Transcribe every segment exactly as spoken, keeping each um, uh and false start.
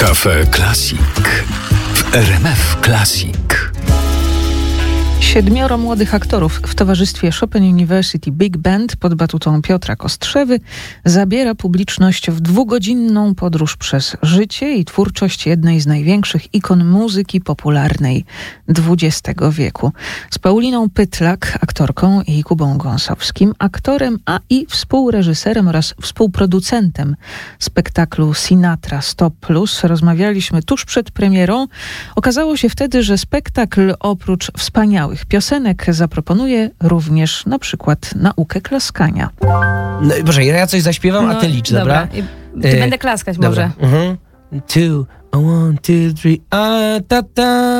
Cafe Classic w R M F Classic. Siedmioro młodych aktorów w towarzystwie Chopin University Big Band pod batutą Piotra Kostrzewy zabiera publiczność w dwugodzinną podróż przez życie i twórczość jednej z największych ikon muzyki popularnej dwudziestego wieku. Z Pauliną Pytlak, aktorką, i Kubą Gąsowskim, aktorem, a i współreżyserem oraz współproducentem spektaklu Sinatra sto plus, rozmawialiśmy tuż przed premierą. Okazało się wtedy, że spektakl oprócz wspaniałych piosenek zaproponuje również na przykład naukę klaskania. No, proszę, ja coś zaśpiewam, no, a ty licz, dobra? dobra? Ty e, będę klaskać dobra. może. Mhm. Two, one, two, three, a ta ta,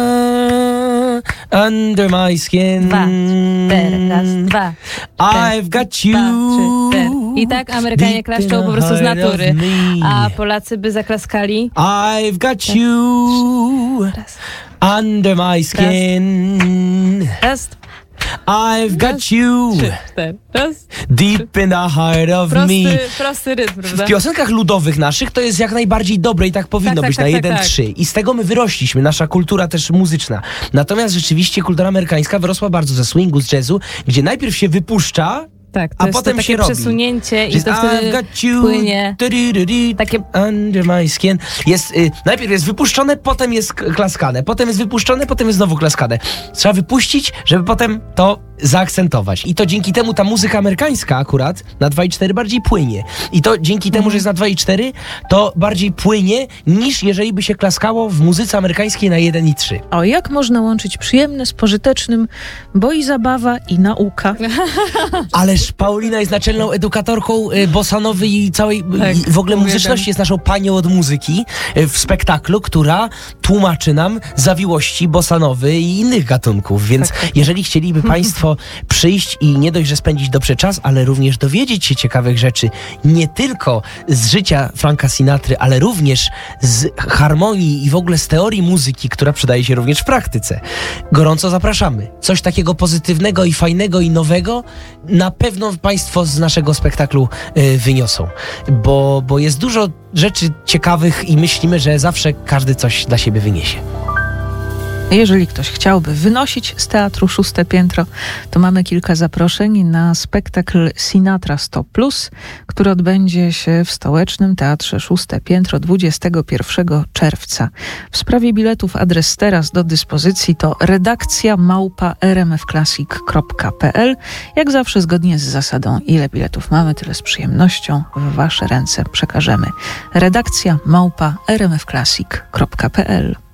under my skin. Dwa, cztery, raz, dwa. I've got you. Dwa, trzy, cztery. I tak Amerykanie klaszczą po prostu z natury, a Polacy by zaklaskali. I've got you Raz, under my skin. raz, I've got you trzy, cztery, raz. deep in the heart of Prosty, me. prosty rytm, prawda? W piosenkach ludowych naszych to jest jak najbardziej dobre i tak powinno Tak, tak, być tak, na tak, jeden tak. trzy. I z tego my wyrośliśmy, nasza kultura też muzyczna. Natomiast rzeczywiście kultura amerykańska wyrosła bardzo ze swingu, z jazzu, gdzie najpierw się wypuszcza, Tak, to a jest potem to się takie robi. przesunięcie Że i to I've wtedy got you, płynie. du-du-du-du, Takie- under my skin. Jest, y, najpierw jest wypuszczone, potem jest k- klaskane, potem jest wypuszczone, potem jest znowu klaskane. Trzeba wypuścić, żeby potem to zaakcentować. I to dzięki temu ta muzyka amerykańska akurat na dwa i cztery bardziej płynie. I to dzięki temu, że jest na dwa i cztery, to bardziej płynie, niż jeżeli by się klaskało w muzyce amerykańskiej na jeden i trzy. O, jak można łączyć przyjemne z pożytecznym, bo i zabawa, i nauka. Ależ Paulina jest naczelną edukatorką y, bossanowy i całej Tak, i w ogóle uwielbiam. muzyczności, jest naszą panią od muzyki y, w spektaklu, która tłumaczy nam zawiłości bossanowy i innych gatunków. Więc Tak, tak. jeżeli chcieliby Państwo przyjść i nie dość, że spędzić dobrze czas, ale również dowiedzieć się ciekawych rzeczy, nie tylko z życia Franka Sinatry, ale również z harmonii i w ogóle z teorii muzyki, która przydaje się również w praktyce, gorąco zapraszamy. Coś takiego pozytywnego i fajnego i nowego na pewno Państwo z naszego spektaklu y, wyniosą, bo, bo jest dużo rzeczy ciekawych i myślimy, że zawsze każdy coś dla siebie wyniesie. Jeżeli ktoś chciałby wynosić z teatru Szóste Piętro, to mamy kilka zaproszeń na spektakl Sinatra sto plus, który odbędzie się w Stołecznym Teatrze Szóste Piętro dwudziestego pierwszego czerwca. W sprawie biletów adres teraz do dyspozycji to redakcja małpa r m f classic kropka p l. Jak zawsze zgodnie z zasadą ile biletów mamy, tyle z przyjemnością w Wasze ręce przekażemy. Redakcja małpa r m f classic kropka p l.